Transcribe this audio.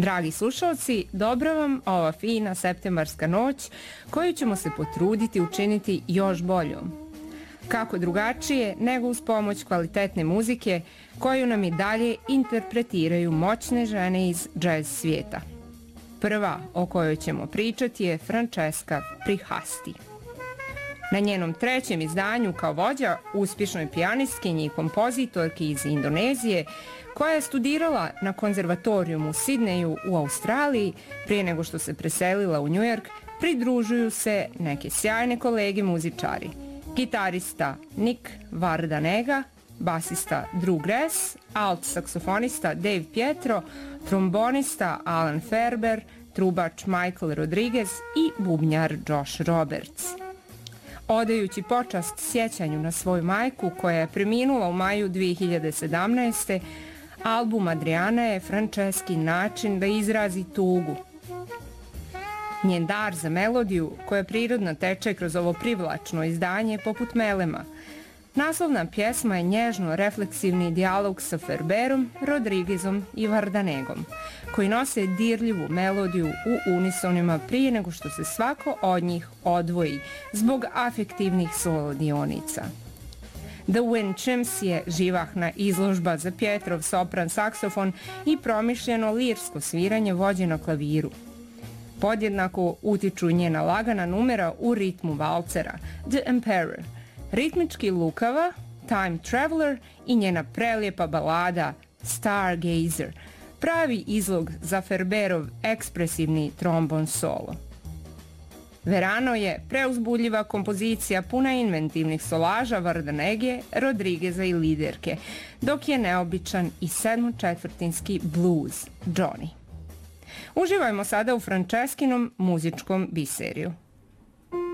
Dragi slušalci, dobro vam ova fina septembarska noć koju ćemo se potruditi učiniti još boljom. Kako drugačije nego uz pomoć kvalitetne muzike koju nam i dalje interpretiraju moćne žene iz džez svijeta. Prva o kojoj ćemo pričati je Francesca Prihasti. Na njenom trećem izdanju kao vođa uspješnoj pijanistkinji i kompozitorki iz Indonezije, koja je studirala na konzervatorijumu u Sidneju u Australiji prije nego što se preselila u New York, pridružuju se neke sjajne kolege muzičari. Gitarista Nick Vardanega, basista Drew Grass, alt saksofonista Dave Pietro, trombonista Alan Ferber, trubač Michael Rodriguez i bubnjar Josh Roberts. Odajući počast sjećanju na svoju majku koja je preminula u maju 2017. album Adriana je Franceskin način da izrazi tugu. Njen dar za melodiju, koja prirodno teče kroz ovo privlačno izdanje poput melema. Naslovna pjesma je nježno refleksivni dijalog sa Ferberom, Rodriguezom i Vardanegom, koji nose dirljivu melodiju u unisonima prije nego što se svako od njih odvoji zbog afektivnih solodionica. The Wind Chimps je živahna izložba za Pietrov sopran saksofon i promišljeno lirsko sviranje vođeno klaviru. Podjednako utiču njena lagana numera u ritmu valcera, The Emperor, ritmički lukava, Time Traveler i njena prelijepa balada Stargazer, pravi izlog za Ferberov ekspresivni trombon solo. Verano je preuzbudljiva kompozicija puna inventivnih solaža Vardanege, Rodrigueza i liderke, dok je neobičan i sedmočetvrtinski blues Johnny. Uživajmo sada u Franceskinom muzičkom biseriju.